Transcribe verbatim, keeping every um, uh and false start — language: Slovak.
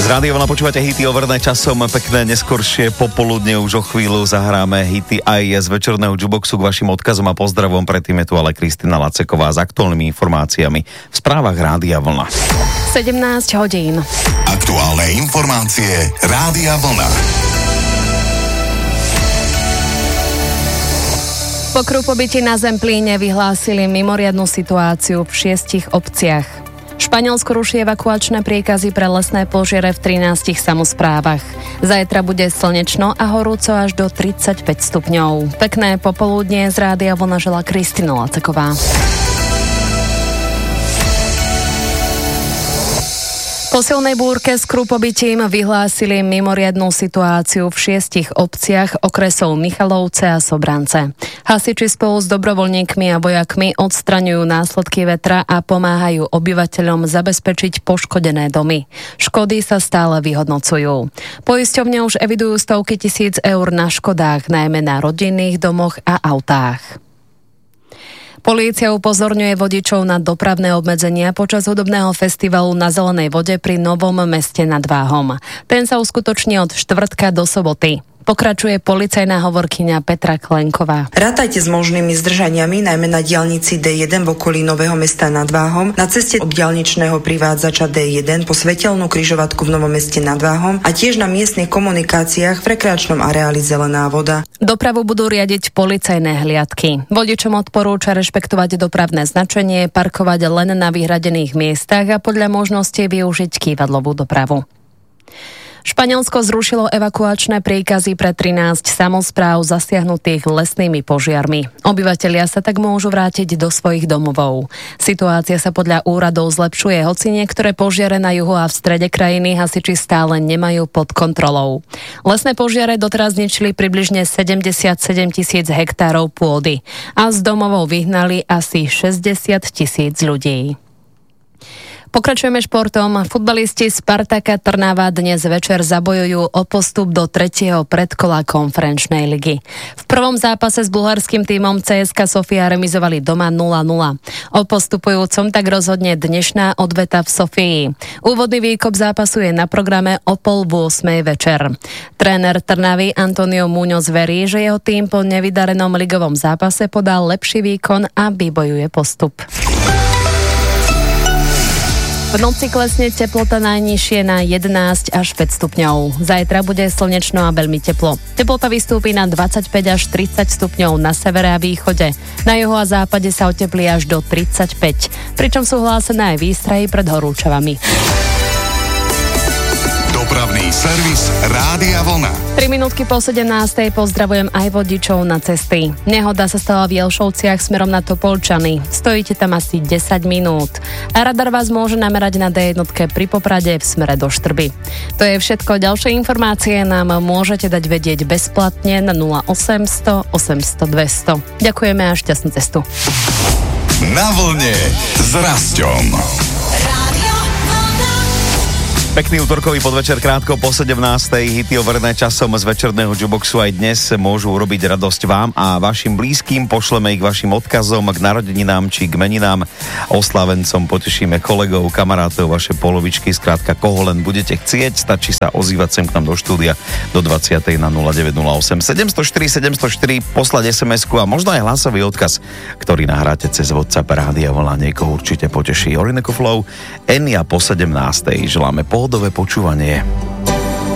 Rádio Vlna počúvate hity overné časom, pekné neskoršie popoludne, už o chvíľu zahráme hity aj z večerného jukeboxu k vašim odkazom a pozdravom. Predtým je tu ale Kristina Laceková s aktuálnymi informáciami v správach Rádia Vlna. sedemnásť hodín. Aktuálne informácie Rádia Vlna. Po krúpobyti na Zemplíne vyhlásili mimoriadnu situáciu v šiestich obciach. Španielsko ruší evakuačné príkazy pre lesné požiare v trinástich samosprávach. Zajtra bude slnečno a horúco až do tridsaťpäť stupňov. Pekné popoludnie z Rádia Vlna želá Kristina Laceková. Po silnej búrke s krúpobitím vyhlásili mimoriadnu situáciu v šiestich obciach okresov Michalovce a Sobrance. Hasiči spolu s dobrovoľníkmi a vojakmi odstraňujú následky vetra a pomáhajú obyvateľom zabezpečiť poškodené domy. Škody sa stále vyhodnocujú. Poisťovne už evidujú stovky tisíc eur na škodách, najmä na rodinných domoch a autách. Polícia upozorňuje vodičov na dopravné obmedzenia počas hudobného festivalu na Zelenej vode pri Novom Meste nad Váhom. Ten sa uskutoční od štvrtka do soboty. Pokračuje policajná hovorkyňa Petra Klenková. Rátajte s možnými zdržaniami, najmä na diaľnici dé jeden v okolí Nového Mesta nad Váhom, na ceste od diaľničného privádzača dé jeden po svetelnú križovatku v Novom Meste nad Váhom a tiež na miestnych komunikáciách v rekreačnom areáli Zelená voda. Dopravu budú riadiť policajné hliadky. Vodičom odporúča rešpektovať dopravné značenie, parkovať len na vyhradených miestach a podľa možnosti využiť kývadlovú dopravu. Španielsko zrušilo evakuačné príkazy pre trinásť samospráv zasiahnutých lesnými požiarmi. Obyvatelia sa tak môžu vrátiť do svojich domovov. Situácia sa podľa úradov zlepšuje, hoci niektoré požiare na juhu a v strede krajiny hasiči stále nemajú pod kontrolou. Lesné požiare doteraz zničili približne sedemdesiatsedem tisíc hektárov pôdy a z domovov vyhnali asi šesťdesiat tisíc ľudí. Pokračujeme športom. Futbalisti Spartaka Trnava dnes večer zabojujú o postup do tretieho predkola konferenčnej ligy. V prvom zápase s bulharským tímom cé es ká Sofia remizovali doma nula nula. O postupujúcom tak rozhodne dnešná odveta v Sofii. Úvodný výkop zápasu je na programe o pol v ôsmej večer. Tréner Trnavy Antonio Muñoz verí, že jeho tím po nevydarenom ligovom zápase podá lepší výkon a vybojuje postup. V noci klesne teplota najnižšie na jedenásť až päť stupňov. Zajtra bude slnečno a veľmi teplo. Teplota vystúpi na dvadsaťpäť až tridsať stupňov na severe a východe. Na juhu a západe sa oteplí až do tridsaťpäť, pričom sú hlásené aj výstrahy pred horúčavami. Dopravný servis Rádia Vlna. tri minútky po sedemnástej pozdravujem aj vodičov na cesty. Nehoda sa stala v Jelšovciach smerom na Topolčany. Stojíte tam asi desať minút. A radar vás môže namerať na dé jeden pri Poprade v smere do Štrby. To je všetko. Ďalšie informácie nám môžete dať vedieť bezplatne na nula osemsto osemsto dvesto. Ďakujeme a šťastnú cestu. Na vlne s Rasťom. Pekný útorkový podvečer, krátko po sedemnástej. Hity overené časom z večerného jukeboxu aj dnes môžu urobiť radosť vám a vašim blízkym. Pošleme ich vašim odkazom k narodeninám či k meninám. Oslavencom potešíme kolegov, kamarátov, vaše polovičky, skrátka koho len budete chcieť. Stačí sa ozývať sem k nám do štúdia do dvadsiatej na nula deväť nula osem sedem nula štyri sedem nula štyri, poslať es em esku a možno aj hlasový odkaz, ktorý nahráte cez WhatsApp Rádia Vlna. Niekoho určite poteší. Orineko Flow, Enia po sedemnástej. Želáme pohodové počúvanie.